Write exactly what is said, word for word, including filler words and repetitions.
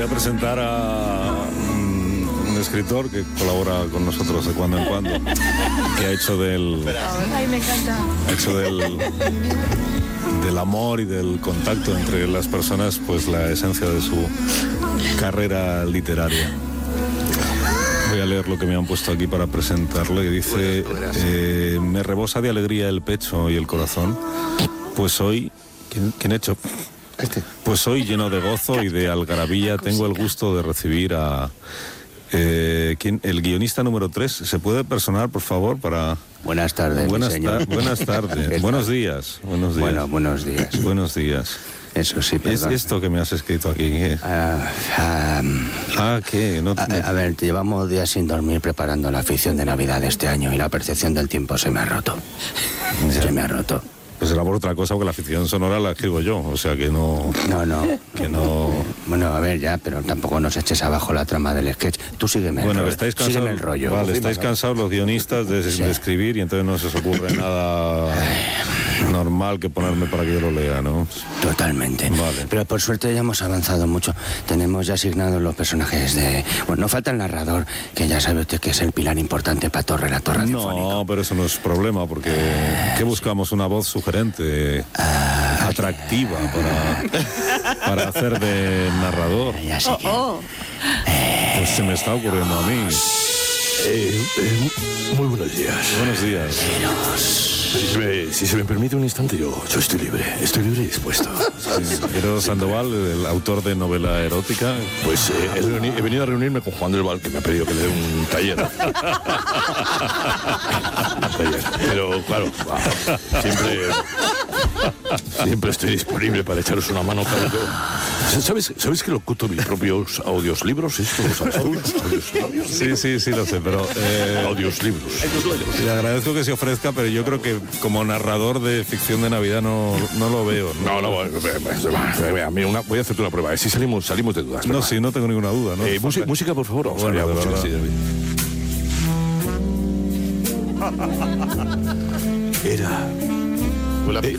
a presentar a un, un escritor que colabora con nosotros de cuando en cuando, que ha hecho del... Ay, me encanta. Ha hecho del... del amor y del contacto entre las personas, pues la esencia de su carrera literaria. Voy a leer lo que me han puesto aquí para presentarlo, y dice: eh, me rebosa de alegría el pecho y el corazón, pues hoy... ¿Quién, quién ha hecho? Este. Pues hoy, lleno de gozo y de algarabía, tengo el gusto de recibir a... Eh, ¿quién? El guionista número tres. ¿Se puede personar, por favor, para...? Buenas tardes, Buenas, señor. ta buenas tardes. Buenos días. Buenos días. Bueno, buenos días. Buenos días. Eso sí, perdón. ¿Es esto que me has escrito aquí? ¿Qué? Ah, ah, ah, ¿qué? No, a, no... a ver, llevamos días sin dormir preparando la ficción de Navidad de este año y la percepción del tiempo se me ha roto. Se me ha roto. Pues será por otra cosa, porque la ficción sonora la escribo yo, o sea que no... No, no. Que no... Bueno, a ver, ya, pero tampoco nos eches abajo la trama del sketch. Tú sígueme el Bueno, rollo. estáis cansados, Sígueme el rollo. vale, estáis cansados los guionistas de, Sí. de escribir, y entonces no se os ocurre nada normal que ponerme para que yo lo lea, ¿no? Totalmente. Vale. Pero por suerte ya hemos avanzado mucho. Tenemos ya asignados los personajes de... Bueno, no falta el narrador, que ya sabe usted que es el pilar importante para todo relato radiofónico. No, pero eso no es problema, porque ¿qué buscamos? Una voz sugerente, Ah, atractiva para, para hacer de narrador. ya sé que... Oh, Pues se me está ocurriendo a mí. Eh, eh, muy buenos días. Buenos días. Si se, me, si se me permite un instante, yo, yo estoy libre. Estoy libre y dispuesto. Quiero Sandoval, el autor de novela erótica. Pues eh, he, reuni- he venido a reunirme con Juan del Val, que me ha pedido que le dé un taller. Un taller. Pero claro, va, siempre, siempre estoy disponible para echaros una mano. Claro, que- ¿Sabes, ¿Sabes que locuto mis propios audiolibros? ¿Esto lo sabes tú? Audiolibros. Sí, sí, sí, lo sé, pero... Eh, Audiolibros. le agradezco que se ofrezca, pero yo creo que como narrador de ficción de Navidad no, no lo veo. No, no, eh, eh, a mí una, voy a hacerte una prueba. Si salimos, salimos de dudas. No, sí, no tengo ninguna duda, ¿no? Eh, música, música, por favor. Vamos Bueno, allá, de música, verdad. sí, David. Era...